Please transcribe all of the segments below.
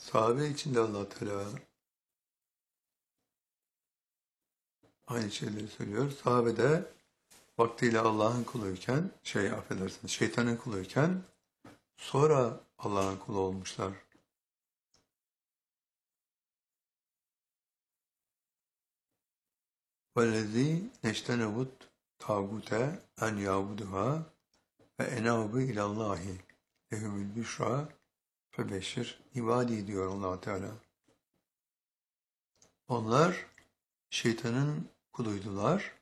Sahabe içinde Allah Teala aynı şeyleri söylüyor. Sahabe de vaktiyle Allah'ın kuluyken, affedersiniz, şeytanın kuluyken sonra Allah'ın kulu olmuşlar. وَالَّذ۪ي نَجْتَنَبُتْ تَاغُوتَ اَنْ يَعْبُدُهَا وَاَنَابُ اِلَى اللّٰهِ لَهُمُ الْبِشْرَى فَبَشِّرْ ibadi diyor Allah Teala. Onlar şeytanın kuluydular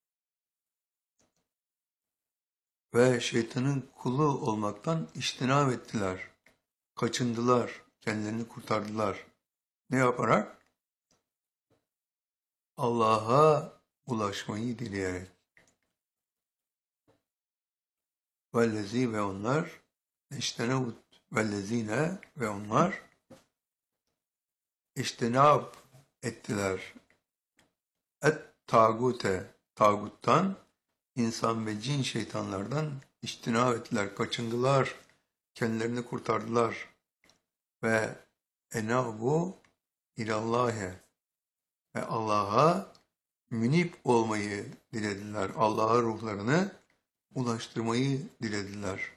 ve şeytanın kulu olmaktan içtinab ettiler. Kaçındılar, kendilerini kurtardılar. Ne yaparak? Allah'a ulaşmayı dileyerek. Vellezî ve onlar, iştenabut vellezîne ve onlar, iştenab ettiler. Tağute, tağuttan, insan ve cin şeytanlardan iştinab ettiler, kaçındılar, kendilerini kurtardılar. Ve enabu ilallâhe ve Allah'a münip olmayı dilediler. Allah'a ruhlarını ulaştırmayı dilediler.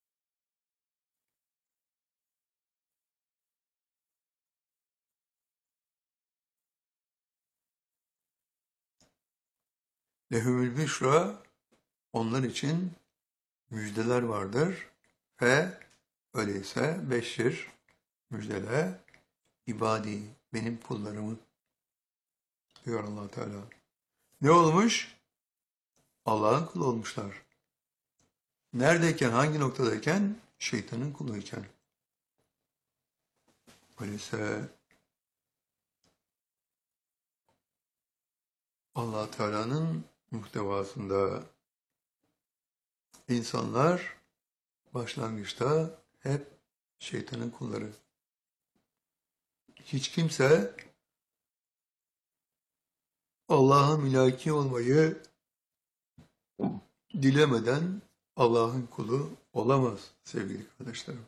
Lehumül büşra, onlar için müjdeler vardır ve öyleyse beşir, müjdele, ibadi, benim kullarımı diyor Allah Teala. Ne olmuş? Allah'ın kulu olmuşlar. Neredeyken, hangi noktadayken? Şeytanın kuluyken. Öyleyse Allah Teala'nın muhtevasında insanlar başlangıçta hep şeytanın kulları. Hiç kimse Allah'a mülaki olmayı dilemeden Allah'ın kulu olamaz sevgili kardeşlerim.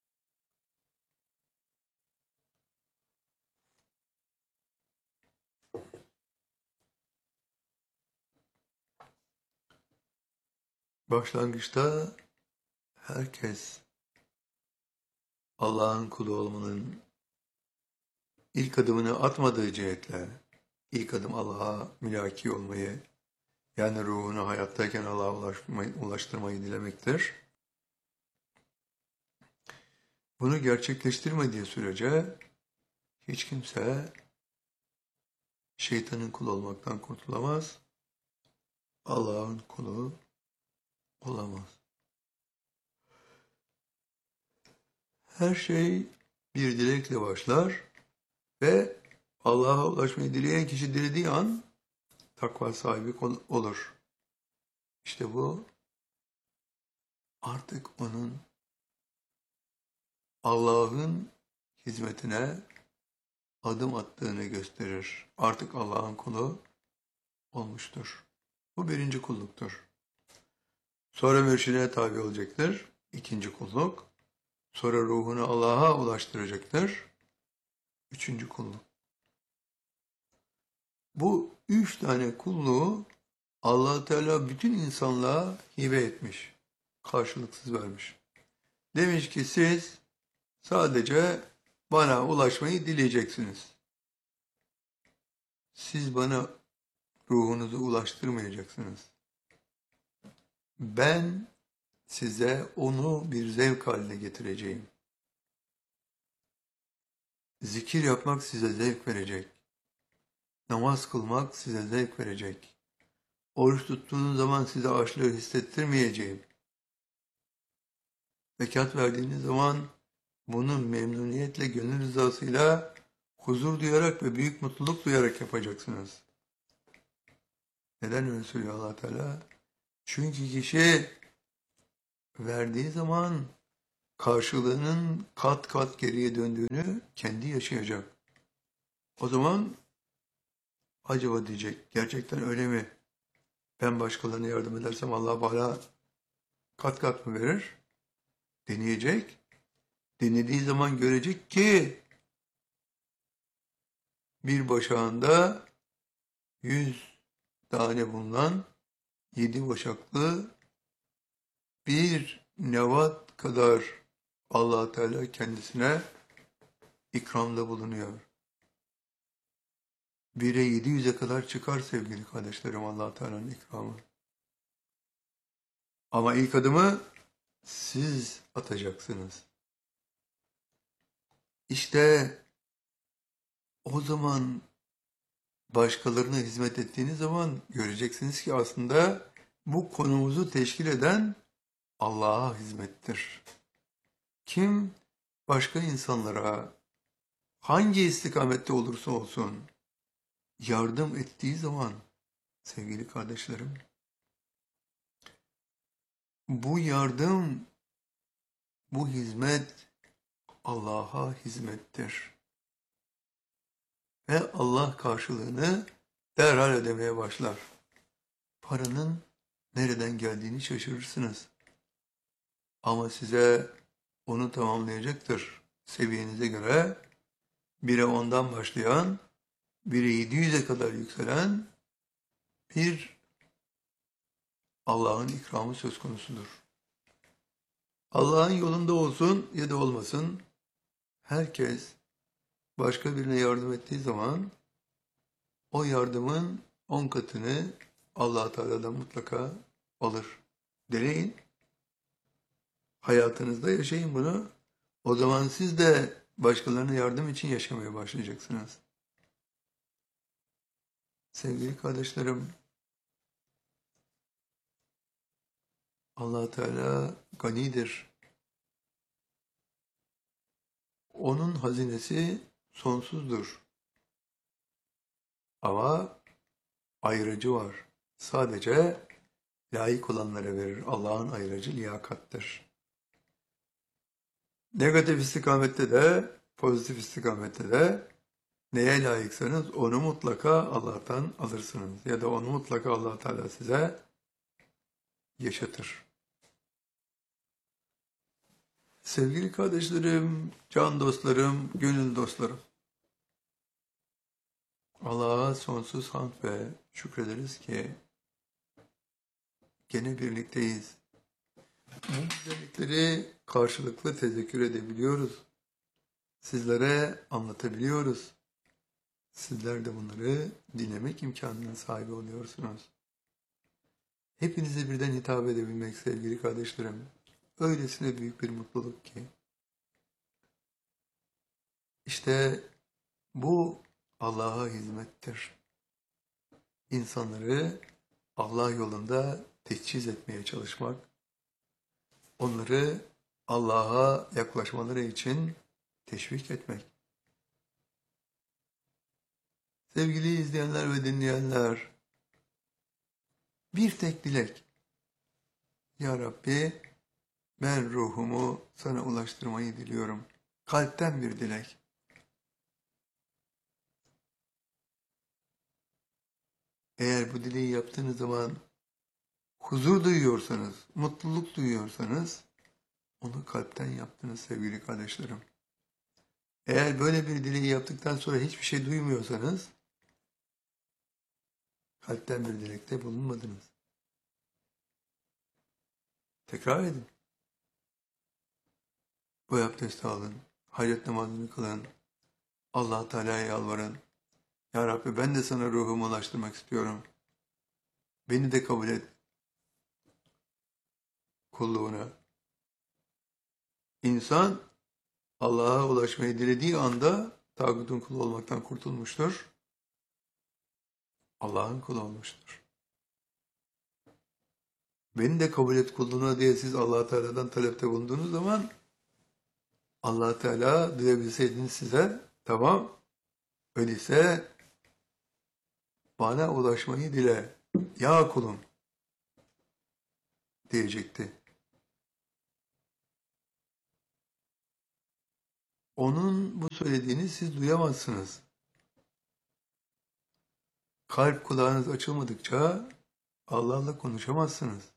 Başlangıçta herkes Allah'ın kulu olmanın ilk adımını atmadığı cihetle, ilk adım Allah'a mülaki olmayı, yani ruhunu hayattayken Allah'a ulaştırmayı dilemektir. Bunu gerçekleştirmediği sürece hiç kimse şeytanın kulu olmaktan kurtulamaz, Allah'ın kulu olamaz. Her şey bir dilekle başlar ve Allah'a ulaşmayı dileyen kişi dilediği an takva sahibi olur. İşte bu artık onun Allah'ın hizmetine adım attığını gösterir. Artık Allah'ın kulu olmuştur. Bu birinci kulluktur. Sonra mürşidine tabi olacaktır. İkinci kulluk. Sonra ruhunu Allah'a ulaştıracaktır. Üçüncü kulluk. Bu üç tane kulluğu Allah Teala bütün insanlığa hibe etmiş. Karşılıksız vermiş. Demiş ki siz sadece bana ulaşmayı dileyeceksiniz. Siz bana ruhunuzu ulaştırmayacaksınız. Ben size onu bir zevk haline getireceğim. Zikir yapmak size zevk verecek. Namaz kılmak size zevk verecek. Oruç tuttuğunuz zaman size açlığı hissettirmeyeceğim. Zekat verdiğiniz zaman bunu memnuniyetle, gönül rızasıyla, huzur duyarak ve büyük mutluluk duyarak yapacaksınız. Neden öyle söylüyor Allah Teala? Çünkü kişi verdiği zaman karşılığının kat kat geriye döndüğünü kendi yaşayacak. O zaman acaba diyecek, gerçekten öyle mi? Ben başkalarına yardım edersem Allah bana kat kat mı verir? Deneyecek. Denediği zaman görecek ki bir başağında 100 tane bulunan 7 başaklı bir nevat kadar Allah Teala kendisine ikramda bulunuyor. 1'e 700'e kadar çıkar sevgili kardeşlerim Allah Teala'nın ikramı. Ama ilk adımı siz atacaksınız. İşte o zaman başkalarına hizmet ettiğiniz zaman göreceksiniz ki aslında bu konumuzu teşkil eden Allah'a hizmettir. Kim başka insanlara hangi istikamette olursa olsun yardım ettiği zaman sevgili kardeşlerim, bu yardım, bu hizmet Allah'a hizmettir. Ve Allah karşılığını derhal ödemeye başlar. Paranın nereden geldiğini şaşırırsınız. Ama size onu tamamlayacaktır. Seviyenize göre 1'e 10'dan başlayan, 1'e 700'e kadar yükselen bir Allah'ın ikramı söz konusudur. Allah'ın yolunda olsun ya da olmasın, herkes başka birine yardım ettiği zaman o yardımın 10 katını Allah Teala'dan mutlaka alır. Deneyin. Hayatınızda yaşayın bunu. O zaman siz de başkalarına yardım için yaşamaya başlayacaksınız. Sevgili kardeşlerim, Allah Teala ganidir. Onun hazinesi sonsuzdur. Ama ayrıcı var. Sadece layık olanlara verir. Allah'ın ayrıcı liyakattır. Negatif istikamette de, pozitif istikamette de neye layıksanız onu mutlaka Allah'tan alırsınız. Ya da onu mutlaka Allah Teala size yaşatır. Sevgili kardeşlerim, can dostlarım, gönül dostlarım. Allah'a sonsuz hamd ve şükrederiz ki gene birlikteyiz. Bu güzellikleri karşılıklı tezekkür edebiliyoruz. Sizlere anlatabiliyoruz. Sizler de bunları dinlemek imkanına sahip oluyorsunuz. Hepinize birden hitap edebilmek sevgili kardeşlerim, öylesine büyük bir mutluluk ki. İşte bu Allah'a hizmettir. İnsanları Allah yolunda teçhiz etmeye çalışmak, onları Allah'a yaklaşmaları için teşvik etmek. Sevgili izleyenler ve dinleyenler, bir tek dilek. Ya Rabbi, ben ruhumu sana ulaştırmayı diliyorum. Kalpten bir dilek. Eğer bu dileği yaptığınız zaman huzur duyuyorsanız, mutluluk duyuyorsanız, onu kalpten yaptınız sevgili kardeşlerim. Eğer böyle bir dileği yaptıktan sonra hiçbir şey duymuyorsanız, kalpten bir dilekte bulunmadınız. Tekrar edin. Bu abdesti alın, hayret namazını kılın, Allah Teala'ya yalvarın. Ya Rabbi ben de sana ruhumu ulaştırmak istiyorum. Beni de kabul et kulluğuna. İnsan Allah'a ulaşmayı dilediği anda tağutun kulu olmaktan kurtulmuştur. Allah'ın kulu olmuştur. Beni de kabul et kulluğuna diye siz Allah Teala'dan talepte bulunduğunuz zaman Allah Teala diyebilseydiniz size tamam öyleyse bana ulaşmayı dile ya kulum diyecekti. Onun bu söylediğini siz duyamazsınız. Kalp kulağınız açılmadıkça Allah'la konuşamazsınız.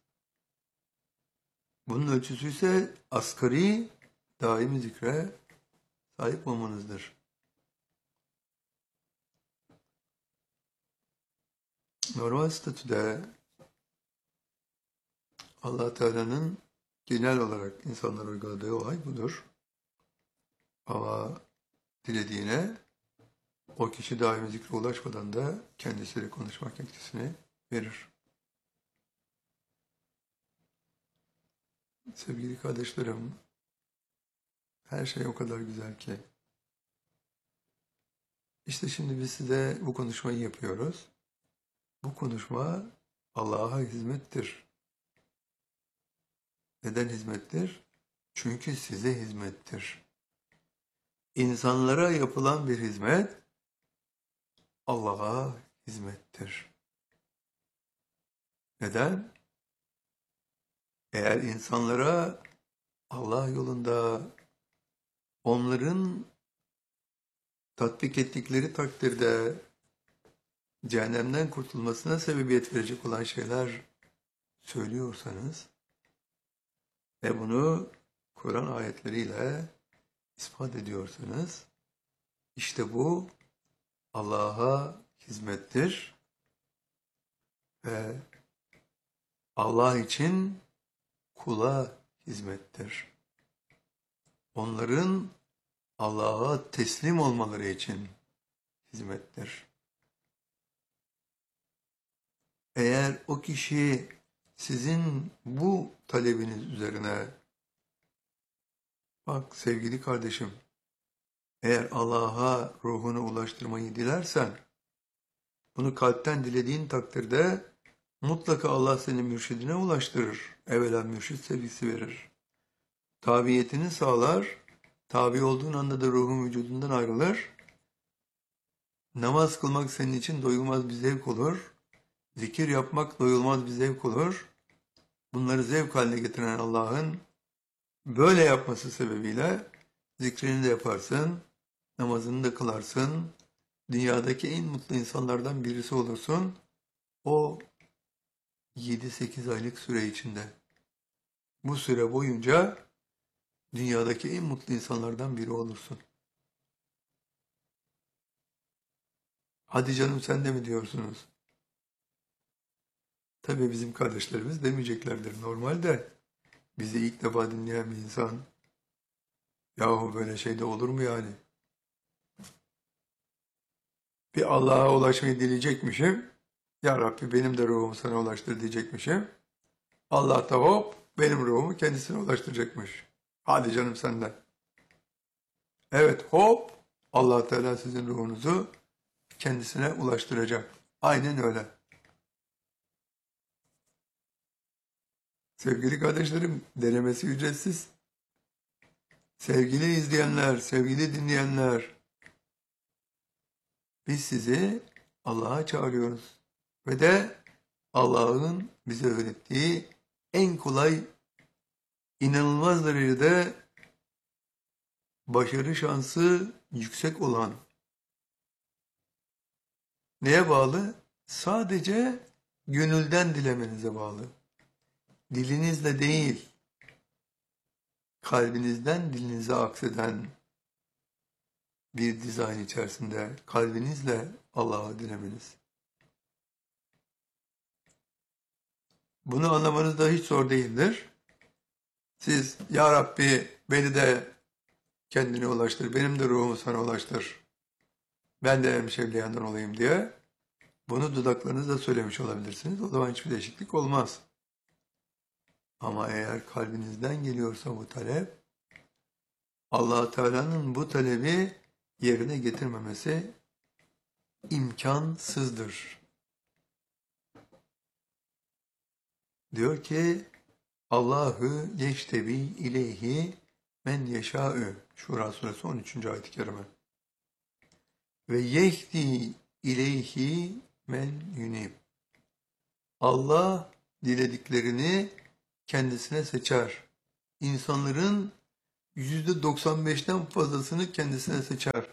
Bunun ölçüsü ise asgari daimi zikre sahip olmanızdır. Normal statüde Allah Teala'nın genel olarak insanlara uyguladığı olay budur. Ama dilediğine o kişi daimi zikre ulaşmadan da kendisiyle konuşmak yetkisini verir. Sevgili kardeşlerim, her şey o kadar güzel ki. İşte şimdi biz size bu konuşmayı yapıyoruz. Bu konuşma Allah'a hizmettir. Neden hizmettir? Çünkü size hizmettir. İnsanlara yapılan bir hizmet Allah'a hizmettir. Neden? Eğer insanlara Allah yolunda onların tatbik ettikleri takdirde cehennemden kurtulmasına sebebiyet verecek olan şeyler söylüyorsanız ve bunu Kur'an ayetleriyle ispat ediyorsanız işte bu Allah'a hizmettir ve Allah için kula hizmettir. Onların Allah'a teslim olmaları için hizmettir. Eğer o kişi sizin bu talebiniz üzerine, bak sevgili kardeşim, eğer Allah'a ruhunu ulaştırmayı dilersen, bunu kalpten dilediğin takdirde mutlaka Allah seni mürşidine ulaştırır. Evvela mürşid sevgisi verir. Tabiyetini sağlar, tabi olduğun anda da ruhun vücudundan ayrılır. Namaz kılmak senin için doyulmaz bir zevk olur. Zikir yapmak doyulmaz bir zevk olur. Bunları zevk haline getiren Allah'ın böyle yapması sebebiyle zikrini de yaparsın, namazını da kılarsın, dünyadaki en mutlu insanlardan birisi olursun. O 7-8 aylık süre içinde. Bu süre boyunca dünyadaki en mutlu insanlardan biri olursun. Hadi canım sen de mi diyorsunuz? Tabii bizim kardeşlerimiz demeyeceklerdir normalde. Bizi ilk defa dinleyen bir insan, yahu böyle şey de olur mu yani? Bir Allah'a ulaşmayı dileyecekmişim. Ya Rabbi benim de ruhumu sana ulaştır diyecekmişim. Allah da hop benim ruhumu kendisine ulaştıracakmış. Hadi canım senden. Evet hop Allah Teala sizin ruhunuzu kendisine ulaştıracak. Aynen öyle. Sevgili kardeşlerim, denemesi ücretsiz. Sevgili izleyenler, sevgili dinleyenler, biz sizi Allah'a çağırıyoruz. Ve de Allah'ın bize öğrettiği en kolay, inanılmaz derecede başarı şansı yüksek olan, neye bağlı? Sadece gönülden dilemenize bağlı. Dilinizle değil, kalbinizden dilinize akseden bir dizayn içerisinde kalbinizle Allah'a dilemeniz. Bunu anlamanız da hiç zor değildir. Siz Ya Rabbi beni de kendine ulaştır, benim de ruhumu sana ulaştır, ben de Emşevliyan'dan olayım diye bunu dudaklarınızla söylemiş olabilirsiniz. O zaman hiçbir değişiklik olmaz. Ama eğer kalbinizden geliyorsa bu talep, Allah Teala'nın bu talebi yerine getirmemesi imkansızdır. Diyor ki Allahu yeştebi ileyhi men yeşâ'ü. Şura suresi 13. ayet-i kerime. Ve yehdi ileyhi men yunib. Allah dilediklerini kendisine seçer. İnsanların %95'ten fazlasını kendisine seçer.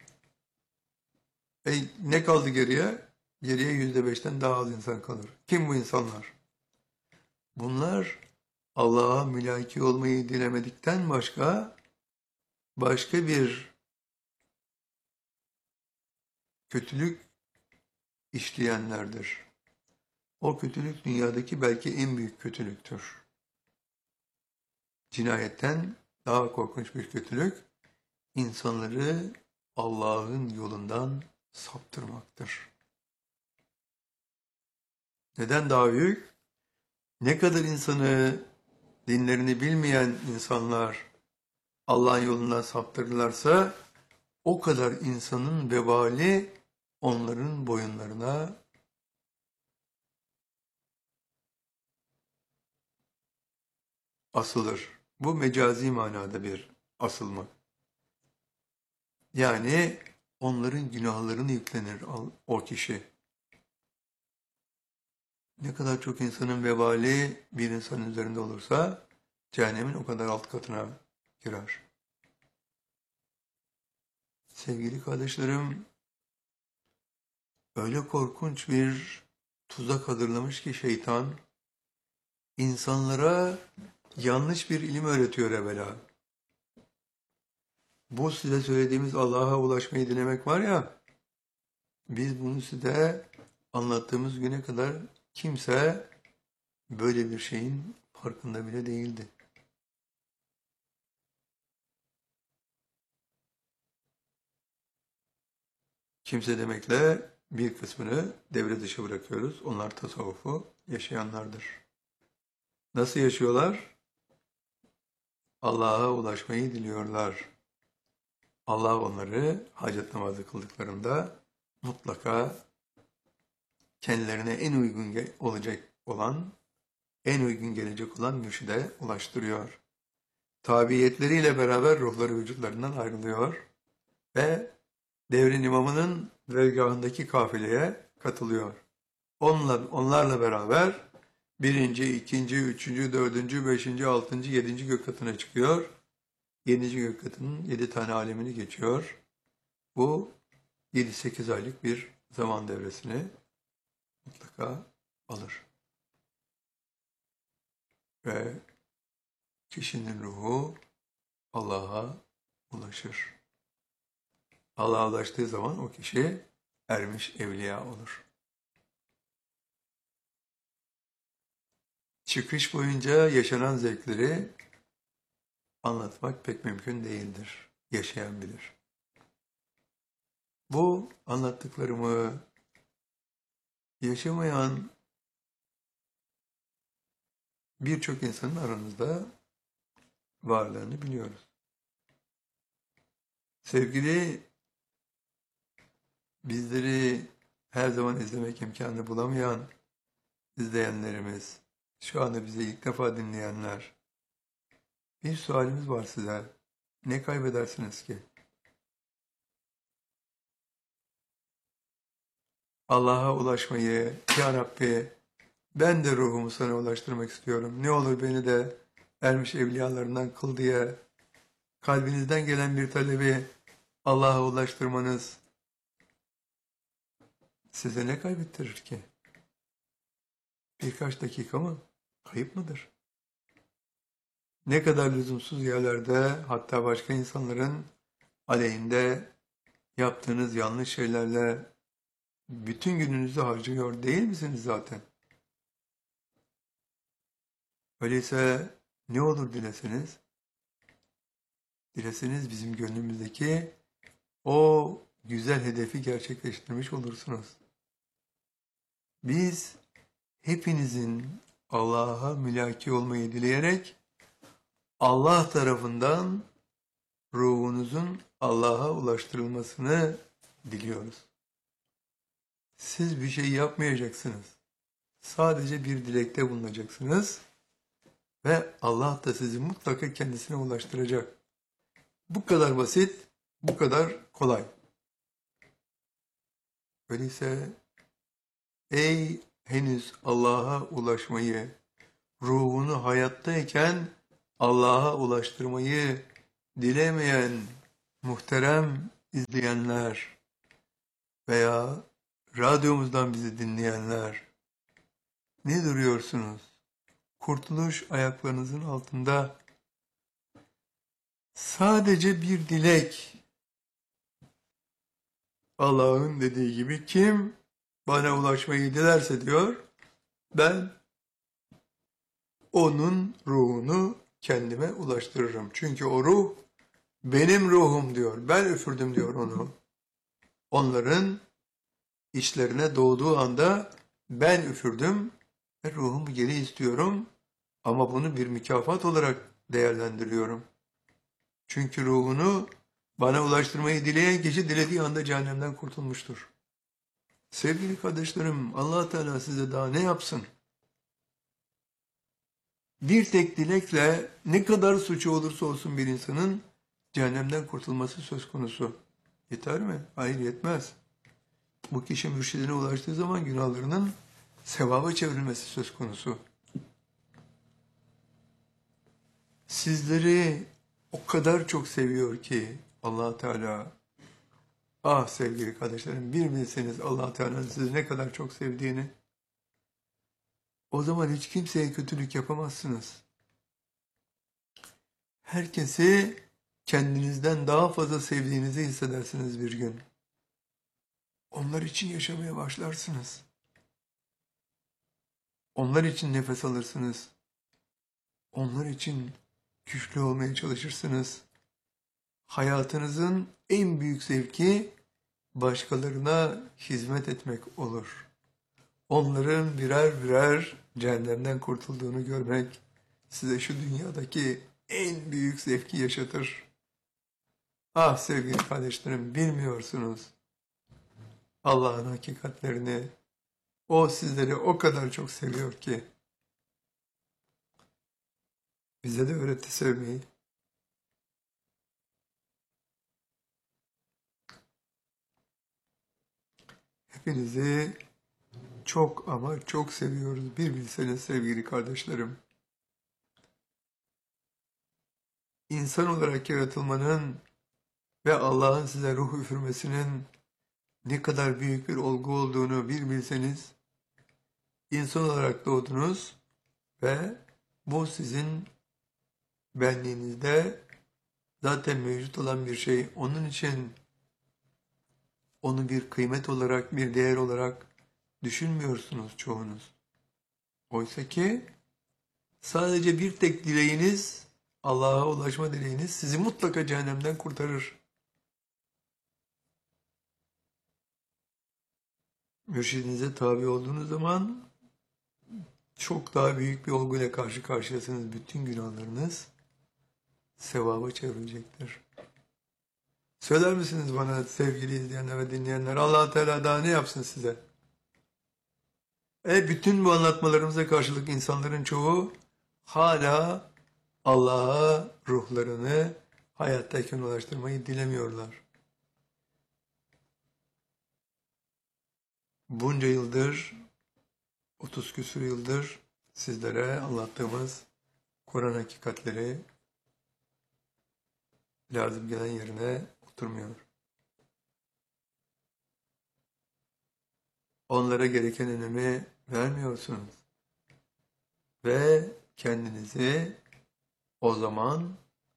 Ne kaldı geriye? Geriye %5'ten daha az insan kalır. Kim bu insanlar? Bunlar Allah'a mülaki olmayı dilemedikten başka bir kötülük işleyenlerdir. O kötülük dünyadaki belki en büyük kötülüktür. Cinayetten daha korkunç bir kötülük, insanları Allah'ın yolundan saptırmaktır. Neden daha büyük? Ne kadar insanı, dinlerini bilmeyen insanlar Allah'ın yolundan saptırırlarsa, o kadar insanın vebali onların boyunlarına asılır. Bu mecazi manada bir asılma. Yani onların günahlarını yüklenir o kişi. Ne kadar çok insanın vebali bir insanın üzerinde olursa cehennemin o kadar alt katına girer. Sevgili kardeşlerim, öyle korkunç bir tuzak hazırlamış ki şeytan, insanlara yanlış bir ilim öğretiyor evvela. Bu size söylediğimiz Allah'a ulaşmayı dilemek var ya, biz bunu size anlattığımız güne kadar kimse böyle bir şeyin farkında bile değildi. Kimse demekle bir kısmını devre dışı bırakıyoruz. Onlar tasavvufu yaşayanlardır. Nasıl yaşıyorlar? Allah'a ulaşmayı diliyorlar. Allah onları hacet namazı kıldıklarında mutlaka kendilerine en uygun olacak olan, en uygun gelecek olan mürşide ulaştırıyor. Tabiyetleriyle beraber ruhları vücutlarından ayrılıyor ve devrin imamının dergahındaki kafileye katılıyor. Onlarla beraber birinci, ikinci, üçüncü, dördüncü, beşinci, altıncı, yedinci gök katına çıkıyor. Yedinci gök katının 7 tane alemini geçiyor. Bu 7-8 aylık bir zaman devresini mutlaka alır. Ve kişinin ruhu Allah'a ulaşır. Allah'a ulaştığı zaman o kişi ermiş evliya olur. Çıkış boyunca yaşanan zevkleri anlatmak pek mümkün değildir. Yaşayan bilir. Bu anlattıklarımı yaşamayan birçok insanın aranızda varlığını biliyoruz. Sevgili, bizleri her zaman izlemek imkanı bulamayan izleyenlerimiz, şu anda bizi ilk defa dinleyenler, bir sualimiz var size. Ne kaybedersiniz ki? Allah'a ulaşmayı, Ya Rabbi, ben de ruhumu sana ulaştırmak istiyorum. Ne olur beni de ermiş evliyalarından kıl diye kalbinizden gelen bir talebi Allah'a ulaştırmanız size ne kaybettirir ki? Birkaç dakika mı? Kayıp mıdır? Ne kadar lüzumsuz yerlerde, hatta başka insanların aleyhinde yaptığınız yanlış şeylerle bütün gününüzü harcıyor değil misiniz zaten? Öyleyse ne olur dileseniz? Dileseniz bizim gönlümüzdeki o güzel hedefi gerçekleştirmiş olursunuz. Biz hepinizin Allah'a mülaki olmayı dileyerek Allah tarafından ruhunuzun Allah'a ulaştırılmasını diliyoruz. Siz bir şey yapmayacaksınız. Sadece bir dilekte bulunacaksınız ve Allah da sizi mutlaka kendisine ulaştıracak. Bu kadar basit, bu kadar kolay. Öyleyse ey henüz Allah'a ulaşmayı, ruhunu hayattayken Allah'a ulaştırmayı dilemeyen muhterem izleyenler veya radyomuzdan bizi dinleyenler, ne duruyorsunuz? Kurtuluş ayaklarınızın altında. Sadece bir dilek. Allah'ın dediği gibi kim bana ulaşmayı dilerse diyor, ben onun ruhunu kendime ulaştırırım. Çünkü o ruh benim ruhum diyor. Ben üfürdüm diyor onu. Onların içlerine doğduğu anda ben üfürdüm ve ruhumu geri istiyorum. Ama bunu bir mükafat olarak değerlendiriyorum. Çünkü ruhunu bana ulaştırmayı dileyen kişi dilediği anda cehennemden kurtulmuştur. Sevgili kardeşlerim, Allah Teala size daha ne yapsın? Bir tek dilekle ne kadar suçu olursa olsun bir insanın cehennemden kurtulması söz konusu. Yeter mi? Hayır, yetmez. Bu kişi mürşidine ulaştığı zaman günahlarının sevaba çevrilmesi söz konusu. Sizleri o kadar çok seviyor ki Allah Teala. Ah sevgili kardeşlerim, bir bilseniz Allah Teala'nın sizi ne kadar çok sevdiğini. O zaman hiç kimseye kötülük yapamazsınız. Herkesi kendinizden daha fazla sevdiğinizi hissedersiniz bir gün. Onlar için yaşamaya başlarsınız. Onlar için nefes alırsınız. Onlar için güçlü olmaya çalışırsınız. Hayatınızın en büyük zevki başkalarına hizmet etmek olur. Onların birer birer cehennemden kurtulduğunu görmek size şu dünyadaki en büyük zevki yaşatır. Ah sevgili kardeşlerim, bilmiyorsunuz Allah'ın hakikatlerini. O sizleri o kadar çok seviyor ki bize de öğretti sevmeyi. Hepinizi çok ama çok seviyoruz. Bir bilseniz sevgili kardeşlerim. İnsan olarak yaratılmanın ve Allah'ın size ruh üfürmesinin ne kadar büyük bir olgu olduğunu bir bilseniz, insan olarak doğdunuz ve bu sizin benliğinizde zaten mevcut olan bir şey. Onun için onu bir kıymet olarak, bir değer olarak düşünmüyorsunuz çoğunuz. Oysa ki sadece bir tek dileğiniz, Allah'a ulaşma dileğiniz sizi mutlaka cehennemden kurtarır. Mürşidinize tabi olduğunuz zaman çok daha büyük bir olguyla karşı karşıyasınız. Bütün günahlarınız sevaba çevrilecektir. Söyler misiniz bana sevgili izleyenler ve dinleyenler, Allah Teala daha ne yapsın size? Bütün bu anlatmalarımıza karşılık insanların çoğu hala Allah'a ruhlarını hayattayken ulaştırmayı dilemiyorlar. Bunca yıldır, 30 küsur yıldır sizlere anlattığımız Kur'an hakikatleri lazım gelen yerine oturmuyor. Onlara gereken önemi vermiyorsunuz. Ve kendinizi o zaman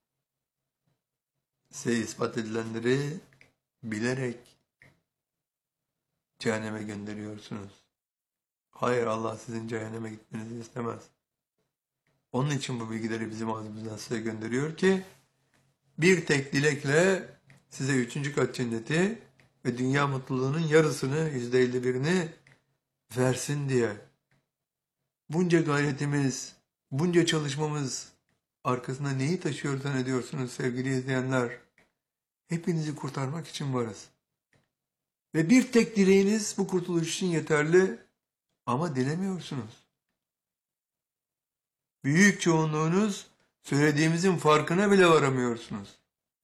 size ispat edilenleri bilerek cehenneme gönderiyorsunuz. Hayır, Allah sizin cehenneme gitmenizi istemez. Onun için bu bilgileri bizim ağzımızdan size gönderiyor ki bir tek dilekle size 3. kat cenneti ve dünya mutluluğunun yarısını, %51'ini versin diye. Bunca gayretimiz, bunca çalışmamız arkasında neyi taşıyor zannediyorsunuz sevgili izleyenler? Hepinizi kurtarmak için varız. Ve bir tek dileğiniz bu kurtuluş için yeterli ama dilemiyorsunuz. Büyük çoğunluğunuz söylediğimizin farkına bile varamıyorsunuz.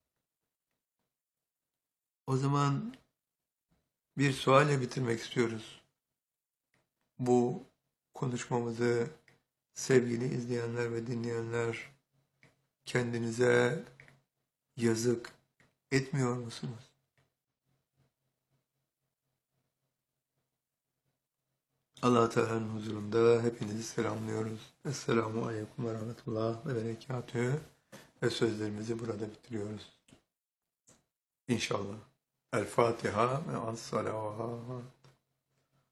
O zaman bir sualle bitirmek istiyoruz. Bu konuşmamızı sevgili izleyenler ve dinleyenler, kendinize yazık etmiyor musunuz? Allah Teala'nın huzurunda hepinizi selamlıyoruz. Esselamu Aleyküm ve Rahmetullah ve Berekatühü ve sözlerimizi burada bitiriyoruz. İnşallah. El Fatiha ve as-salavat.